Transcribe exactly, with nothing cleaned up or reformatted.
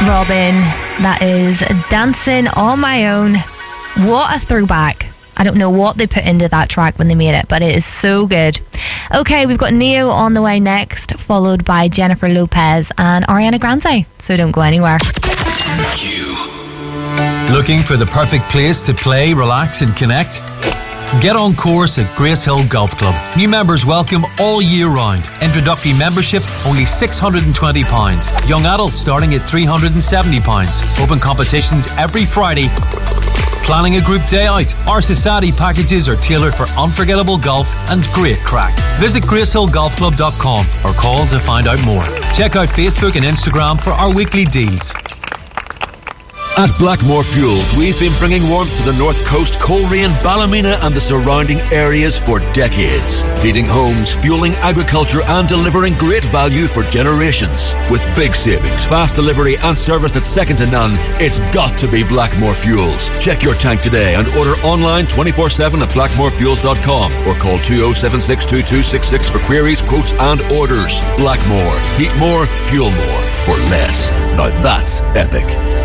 Robin. That is Dancing on My Own. What a throwback. I don't know what they put into that track when they made it, but it is so good. Okay, we've got Neo on the way next, followed by Jennifer Lopez and Ariana Grande. So don't go anywhere. Q. Looking for the perfect place to play, relax and connect? Get on course at Grace Hill Golf Club. New members welcome all year round. Introductory membership only six hundred twenty pounds. Young adults starting at three hundred seventy pounds. Open competitions every Friday. Planning a group day out? Our society packages are tailored for unforgettable golf and great crack. Visit grace hill golf club dot com or call to find out more. Check out Facebook and Instagram for our weekly deals. At Blackmore Fuels, we've been bringing warmth to the North Coast, Coleraine, Ballymena and the surrounding areas for decades. Heating homes, fueling agriculture and delivering great value for generations. With big savings, fast delivery and service that's second to none, it's got to be Blackmore Fuels. Check your tank today and order online twenty-four seven at blackmore fuels dot com or call two oh seven six two two six six for queries, quotes and orders. Blackmore. Heat more, fuel more for less. Now that's epic.